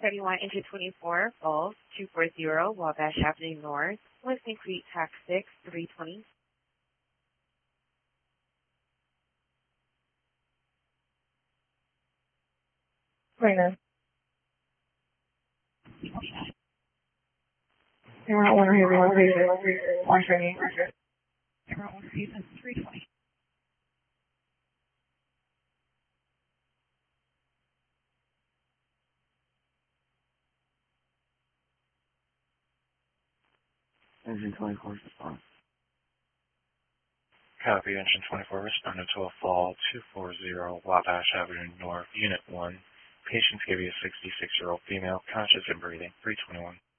31 Engine 24, Falls, 240 Wabash Avenue North, Listing Creek, Tax 6, 320. Raina. Camera 1 Heavy 130. Camera 1 Season 320. Engine 24 response. Copy, Engine 24 responded to a fall 240 Wabash Avenue North, Unit 1. Patients give you a 66-year-old female, conscious and breathing, 321.